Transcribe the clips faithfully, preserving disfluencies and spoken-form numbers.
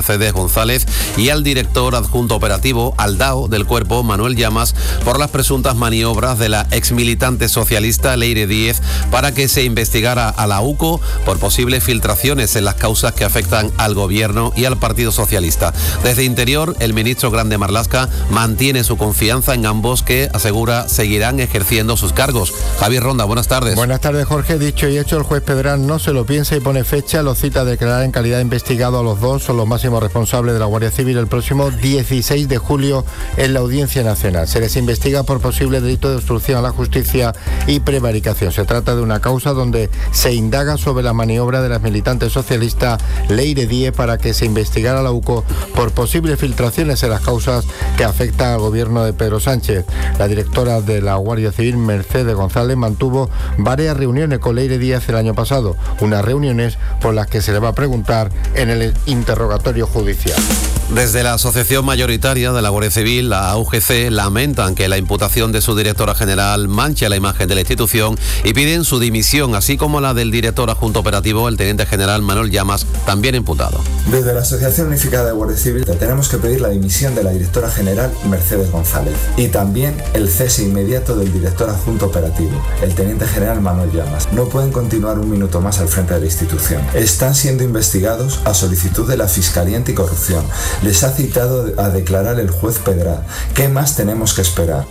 Mercedes González, y al director adjunto operativo, Aldao, del cuerpo, Manuel Llamas, por las presuntas maniobras de la exmilitante socialista Leire Díez para que se investigara a la U C O por posibles filtraciones en las causas que afectan al gobierno y al Partido Socialista. Desde Interior, el ministro Grande Marlaska mantiene su confianza en ambos, que asegura seguirán ejerciendo sus cargos. Javier Ronda, buenas tardes. Buenas tardes, Jorge. Dicho y hecho, el juez Pedrán no se lo piensa y pone fecha. Lo cita a declarar en calidad de investigado a los dos, son los máximos responsables de la Guardia Civil, el próximo dieciséis de julio en la Audiencia Nacional. Se les investiga por posible delito de obstrucción a la justicia y prevaricación. Se trata de una causa donde se indaga sobre la maniobra de la militante socialista Leire Díez para que se investigara a la U C O por posibles filtraciones en las causas que afectan al gobierno de Pedro Sánchez. La directora de la Guardia Civil, Mercedes González, mantuvo varias reuniones con Leire Díez el año pasado, unas reuniones por las que se le va a preguntar en el interrogatorio judicial. Desde la Asociación Mayoritaria de la Guardia Civil, la A U G C, lamentan que la imputación de su directora general manche la imagen de la institución y piden su dimisión, así como la del director adjunto operativo, el teniente general Manuel Llamas, también imputado. Desde la Asociación Unificada de Guardia Civil tenemos que pedir la dimisión de la directora general Mercedes González y también el cese inmediato del director adjunto operativo, el teniente general Manuel Llamas. No pueden continuar un minuto más al frente de la institución. Están siendo investigados a solicitud de la Fiscalía Anticorrupción. Les ha citado a declarar el juez Pedrán. ¿Qué más tenemos que esperar?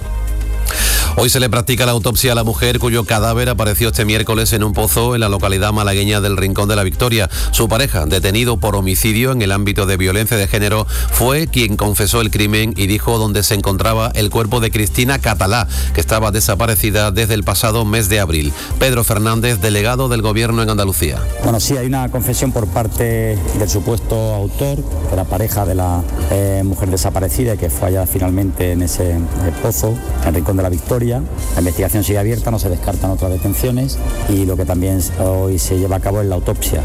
Hoy se le practica la autopsia a la mujer cuyo cadáver apareció este miércoles en un pozo en la localidad malagueña del Rincón de la Victoria. Su pareja, detenido por homicidio en el ámbito de violencia de género, fue quien confesó el crimen y dijo dónde se encontraba el cuerpo de Cristina Catalá, que estaba desaparecida desde el pasado mes de abril. Pedro Fernández, delegado del Gobierno en Andalucía. Bueno, sí, hay una confesión por parte del supuesto autor, de la pareja de la eh, mujer desaparecida, que fue hallada finalmente en ese eh, pozo, en el Rincón de la Victoria. La investigación sigue abierta, no se descartan otras detenciones y lo que también hoy se lleva a cabo es la autopsia.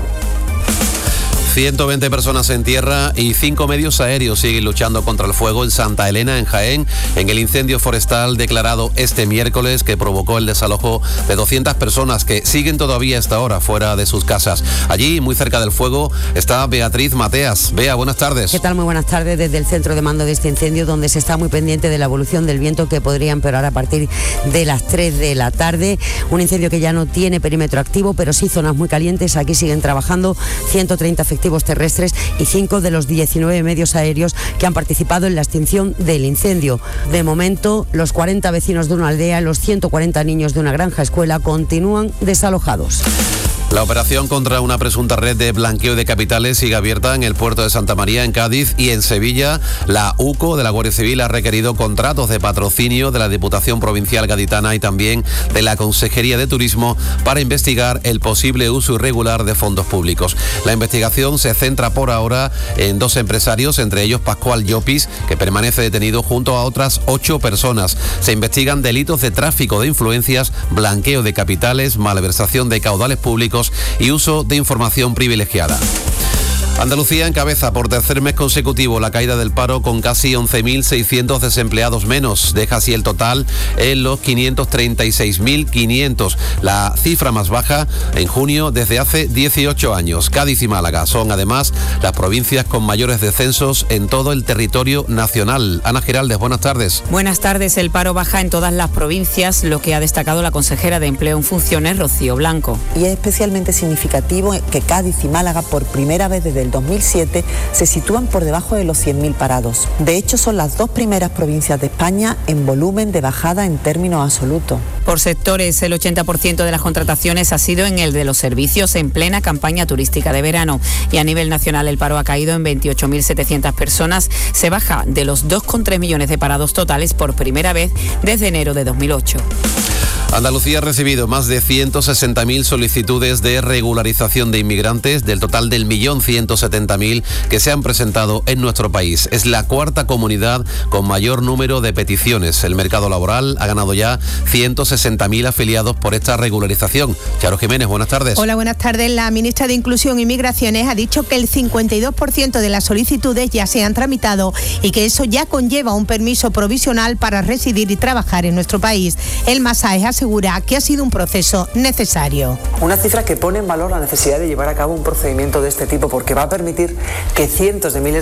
ciento veinte personas en tierra y cinco medios aéreos siguen luchando contra el fuego en Santa Elena, en Jaén, en el incendio forestal declarado este miércoles que provocó el desalojo de doscientas personas que siguen todavía a esta hora fuera de sus casas. Allí, muy cerca del fuego, está Beatriz Mateas. Bea, buenas tardes. ¿Qué tal? Muy buenas tardes desde el centro de mando de este incendio, donde se está muy pendiente de la evolución del viento, que podría empeorar a partir de las tres de la tarde. Un incendio que ya no tiene perímetro activo, pero sí zonas muy calientes. Aquí siguen trabajando ciento treinta efectivos terrestres y cinco de los diecinueve medios aéreos que han participado en la extinción del incendio. De momento, los cuarenta vecinos de una aldea y los ciento cuarenta niños de una granja escuela continúan desalojados. La operación contra una presunta red de blanqueo de capitales sigue abierta en el puerto de Santa María, en Cádiz, y en Sevilla. La U C O de la Guardia Civil ha requerido contratos de patrocinio de la Diputación Provincial Gaditana y también de la Consejería de Turismo para investigar el posible uso irregular de fondos públicos. La investigación se centra por ahora en dos empresarios, entre ellos Pascual Llopis, que permanece detenido junto a otras ocho personas. Se investigan delitos de tráfico de influencias, blanqueo de capitales, malversación de caudales públicos y uso de información privilegiada. Andalucía encabeza por tercer mes consecutivo la caída del paro con casi once mil seiscientos desempleados menos. Deja así el total en los quinientos treinta y seis mil quinientos, la cifra más baja en junio desde hace dieciocho años. Cádiz y Málaga son además las provincias con mayores descensos en todo el territorio nacional. Ana Giraldez, buenas tardes. Buenas tardes. El paro baja en todas las provincias, lo que ha destacado la consejera de Empleo en funciones, Rocío Blanco. Y es especialmente significativo que Cádiz y Málaga, por primera vez desde el dos mil siete, se sitúan por debajo de los cien mil parados. De hecho, son las dos primeras provincias de España en volumen de bajada en términos absolutos. Por sectores, el ochenta por ciento de las contrataciones ha sido en el de los servicios en plena campaña turística de verano. Y a nivel nacional el paro ha caído en veintiocho mil setecientas personas. Se baja de los dos coma tres millones de parados totales por primera vez desde enero de dos mil ocho. Andalucía ha recibido más de ciento sesenta mil solicitudes de regularización de inmigrantes del total del millón ciento setenta mil que se han presentado en nuestro país. Es la cuarta comunidad con mayor número de peticiones. El mercado laboral ha ganado ya ciento sesenta mil afiliados por esta regularización. Charo Jiménez, buenas tardes. Hola, buenas tardes. La ministra de Inclusión y Migraciones ha dicho que el cincuenta y dos por ciento de las solicitudes ya se han tramitado y que eso ya conlleva un permiso provisional para residir y trabajar en nuestro país. El Masaje asegura que ha sido un proceso necesario. Una cifra que pone en valor la necesidad de llevar a cabo un procedimiento de este tipo, porque va a permitir que cientos de miles